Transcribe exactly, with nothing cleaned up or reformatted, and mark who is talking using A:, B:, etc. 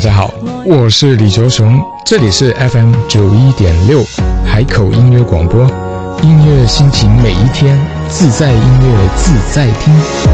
A: 家好，我是李卓雄，这里是 F M 九一点六海口音乐广播，音乐心情每一天，自在音乐自在听。